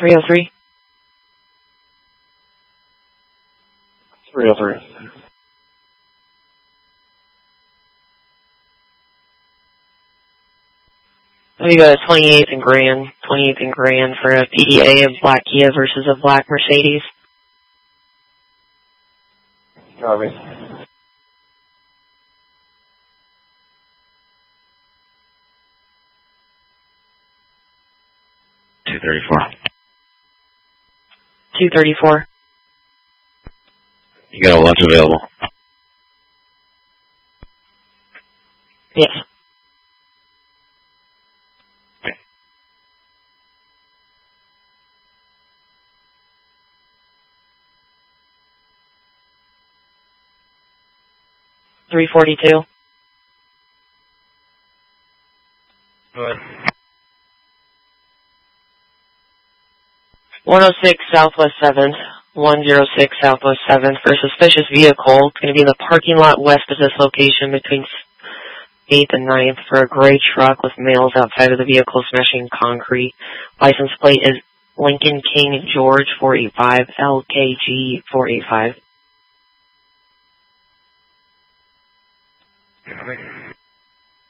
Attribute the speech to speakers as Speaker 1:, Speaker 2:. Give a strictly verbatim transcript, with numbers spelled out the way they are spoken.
Speaker 1: three oh three.
Speaker 2: three oh three.
Speaker 1: We got a twenty-eighth and Grand, twenty-eighth and Grand for a P D A of black Kia versus a black Mercedes.
Speaker 2: Copy.
Speaker 3: two thirty-four.
Speaker 1: two thirty-four.
Speaker 3: You got a lunch available?
Speaker 1: Yes. three forty-two.
Speaker 2: Go ahead.
Speaker 1: one oh six Southwest seventh, one oh six Southwest seventh for a suspicious vehicle. It's going to be in the parking lot west of this location between eighth and ninth for a gray truck with males outside of the vehicle smashing concrete. License plate is Lincoln King George four eighty-five, L K G four eighty-five.
Speaker 2: Copy.